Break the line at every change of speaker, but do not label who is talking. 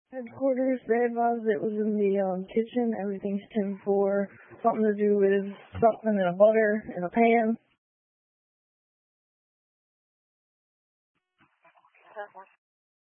Headquarters, they advised it was in the kitchen. Everything's 10-4. Something to do with something in a butter in a pan.